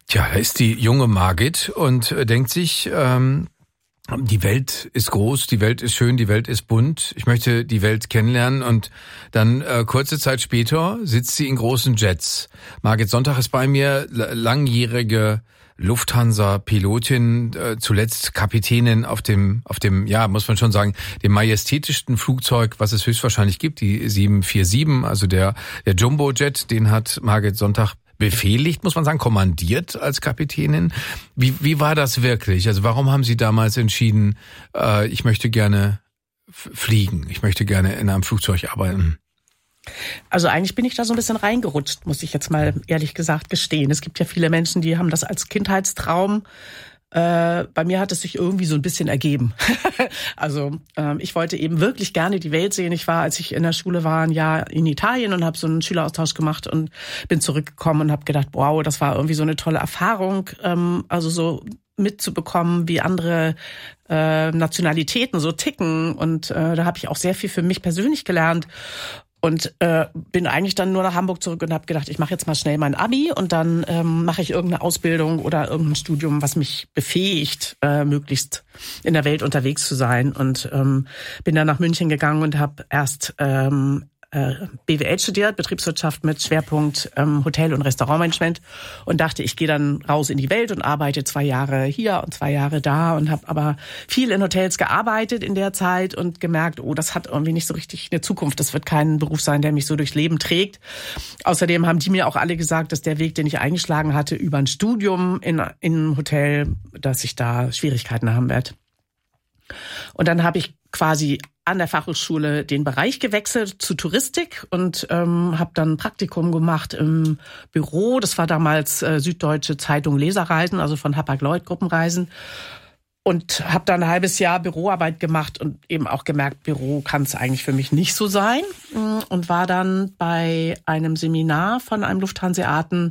Tja, da ist die junge Margit und denkt sich, die Welt ist groß, die Welt ist schön, die Welt ist bunt. Ich möchte die Welt kennenlernen und dann kurze Zeit später sitzt sie in großen Jets. Margit Sonntag ist bei mir, langjährige Lufthansa-Pilotin, zuletzt Kapitänin auf dem, ja, muss man schon sagen, dem majestätischsten Flugzeug, was es höchstwahrscheinlich gibt, die 747, also der Jumbo-Jet, den hat Margit Sonntag befehligt, muss man sagen, kommandiert als Kapitänin. Wie war das wirklich? Also warum haben Sie damals entschieden, ich möchte gerne fliegen, ich möchte gerne in einem Flugzeug arbeiten? Also eigentlich bin ich da so ein bisschen reingerutscht, muss ich jetzt mal ehrlich gesagt gestehen. Es gibt ja viele Menschen, die haben das als Kindheitstraum. Bei mir hat es sich irgendwie so ein bisschen ergeben. Also ich wollte eben wirklich gerne die Welt sehen. Ich war, als ich in der Schule war, ein Jahr in Italien und habe so einen Schüleraustausch gemacht und bin zurückgekommen und habe gedacht, wow, das war irgendwie so eine tolle Erfahrung, also so mitzubekommen, wie andere Nationalitäten so ticken. Und da habe ich auch sehr viel für mich persönlich gelernt. Und bin eigentlich dann nur nach Hamburg zurück und habe gedacht, ich mache jetzt mal schnell mein Abi und dann mache ich irgendeine Ausbildung oder irgendein Studium, was mich befähigt, möglichst in der Welt unterwegs zu sein. Und bin dann nach München gegangen und habe erst BWL studiert, Betriebswirtschaft mit Schwerpunkt Hotel- und Restaurantmanagement und dachte, ich gehe dann raus in die Welt und arbeite 2 Jahre hier und 2 Jahre da und habe aber viel in Hotels gearbeitet in der Zeit und gemerkt, oh, das hat irgendwie nicht so richtig eine Zukunft. Das wird kein Beruf sein, der mich so durchs Leben trägt. Außerdem haben die mir auch alle gesagt, dass der Weg, den ich eingeschlagen hatte, über ein Studium in einem Hotel, dass ich da Schwierigkeiten haben werde. Und dann habe ich quasi an der Fachhochschule den Bereich gewechselt zu Touristik und habe dann ein Praktikum gemacht im Büro. Das war damals Süddeutsche Zeitung Leserreisen, also von Hapag-Lloyd Gruppenreisen. Und habe dann ein halbes Jahr Büroarbeit gemacht und eben auch gemerkt, Büro kann es eigentlich für mich nicht so sein. Und war dann bei einem Seminar von einem Lufthanseaten.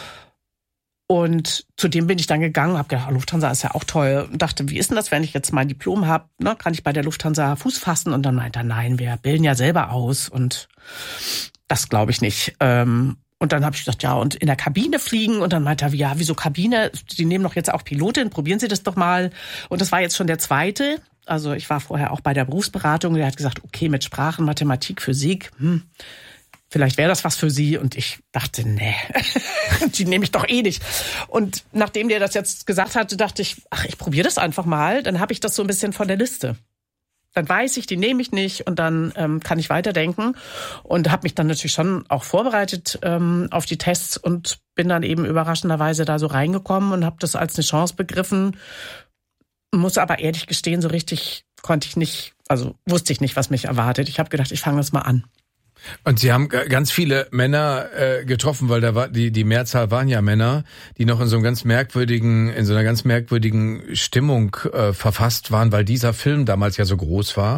Und zu dem bin ich dann gegangen, habe gedacht, Lufthansa ist ja auch toll. Und dachte, wie ist denn das, wenn ich jetzt mein Diplom habe? Ne, kann ich bei der Lufthansa Fuß fassen? Und dann meinte er, nein, wir bilden ja selber aus. Und das glaube ich nicht. Und dann habe ich gedacht, ja, und in der Kabine fliegen. Und dann meinte er, ja, wieso Kabine? Die nehmen doch jetzt auch Pilotin, probieren Sie das doch mal. Und das war jetzt schon der zweite. Also ich war vorher auch bei der Berufsberatung. Der hat gesagt, okay, mit Sprachen, Mathematik, Physik, vielleicht wäre das was für Sie. Und ich dachte, nee, die nehme ich doch eh nicht. Und nachdem der das jetzt gesagt hatte, dachte ich, ach, ich probiere das einfach mal. Dann habe ich das so ein bisschen von der Liste. Dann weiß ich, die nehme ich nicht und dann kann ich weiterdenken. Und habe mich dann natürlich schon auch vorbereitet auf die Tests und bin dann eben überraschenderweise da so reingekommen und habe das als eine Chance begriffen. Muss aber ehrlich gestehen, so richtig konnte ich nicht, also wusste ich nicht, was mich erwartet. Ich habe gedacht, ich fange das mal an. Und Sie haben ganz viele Männer getroffen, weil da war die Mehrzahl waren ja Männer, die noch in so einer ganz merkwürdigen Stimmung verfasst waren, weil dieser Film damals ja so groß war.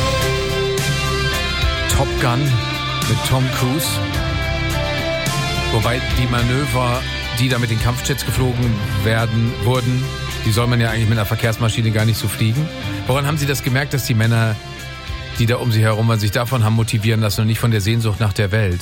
Top Gun mit Tom Cruise. Wobei die Manöver, die da mit den Kampfjets geflogen wurden, die soll man ja eigentlich mit einer Verkehrsmaschine gar nicht so fliegen. Woran haben Sie das gemerkt, dass die Männer, die da um Sie herum waren, sich davon haben motivieren lassen und nicht von der Sehnsucht nach der Welt?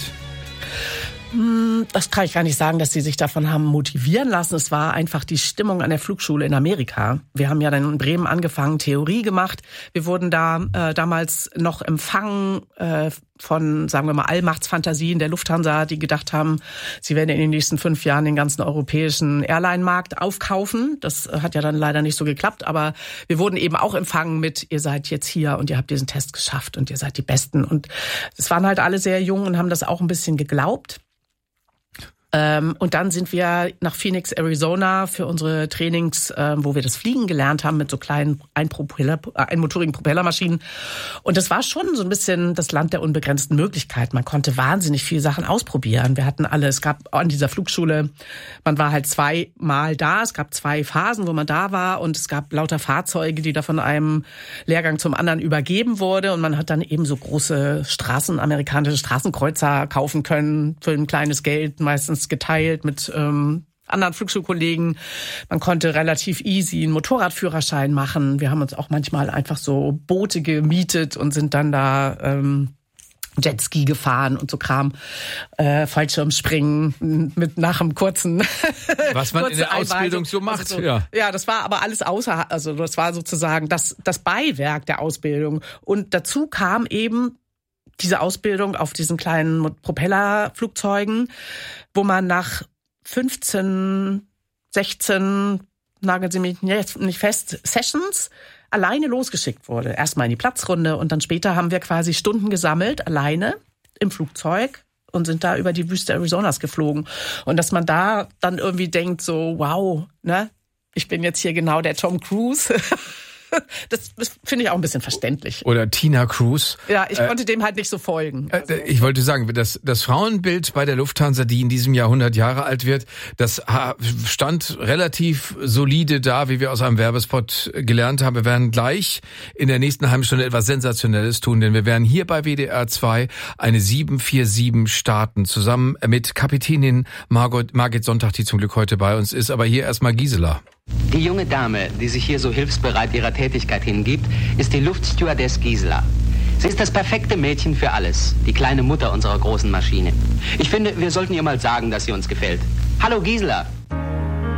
Das kann ich gar nicht sagen, dass sie sich davon haben motivieren lassen. Es war einfach die Stimmung an der Flugschule in Amerika. Wir haben ja dann in Bremen angefangen, Theorie gemacht. Wir wurden da damals noch empfangen von, sagen wir mal, Allmachtsfantasien der Lufthansa, die gedacht haben, sie werden in den nächsten 5 Jahren den ganzen europäischen Airline-Markt aufkaufen. Das hat ja dann leider nicht so geklappt, aber wir wurden eben auch empfangen mit, ihr seid jetzt hier und ihr habt diesen Test geschafft und ihr seid die Besten. Und es waren halt alle sehr jung und haben das auch ein bisschen geglaubt. Und dann sind wir nach Phoenix, Arizona für unsere Trainings, wo wir das Fliegen gelernt haben mit so kleinen einmotorigen Propellermaschinen. Und das war schon so ein bisschen das Land der unbegrenzten Möglichkeiten. Man konnte wahnsinnig viele Sachen ausprobieren. Wir hatten alle, es gab an dieser Flugschule, man war halt 2-mal da. Es gab 2 Phasen, wo man da war. Und es gab lauter Fahrzeuge, die da von einem Lehrgang zum anderen übergeben wurde. Und man hat dann eben so große amerikanische Straßenkreuzer kaufen können für ein kleines Geld, meistens geteilt mit anderen Flugschulkollegen. Man konnte relativ easy einen Motorradführerschein machen. Wir haben uns auch manchmal einfach so Boote gemietet und sind dann da Jetski gefahren und so Kram, Fallschirmspringen mit nach einem kurzen was man in der Ausbildung so macht. Also ja, das war aber alles also das war sozusagen das Beiwerk der Ausbildung. Und dazu kam eben diese Ausbildung auf diesen kleinen Propellerflugzeugen, wo man nach 15, 16, nageln Sie mich jetzt nicht fest, Sessions alleine losgeschickt wurde. Erstmal in die Platzrunde und dann später haben wir quasi Stunden gesammelt, alleine im Flugzeug und sind da über die Wüste Arizonas geflogen. Und dass man da dann irgendwie denkt so, wow, ne, ich bin jetzt hier genau der Tom Cruise. Das finde ich auch ein bisschen verständlich. Oder Tina Cruise. Ja, ich konnte dem halt nicht so folgen. Also. Ich wollte sagen, das Frauenbild bei der Lufthansa, die in diesem Jahr 100 Jahre alt wird, das stand relativ solide da, wie wir aus einem Werbespot gelernt haben. Wir werden gleich in der nächsten halben Stunde etwas Sensationelles tun, denn wir werden hier bei WDR 2 eine 747 starten, zusammen mit Kapitänin Margit Sonntag, die zum Glück heute bei uns ist. Aber hier erstmal Gisela. Die junge Dame, die sich hier so hilfsbereit ihrer Tätigkeit hingibt, ist die Luftstewardess Gisela. Sie ist das perfekte Mädchen für alles, die kleine Mutter unserer großen Maschine. Ich finde, wir sollten ihr mal sagen, dass sie uns gefällt. Hallo Gisela!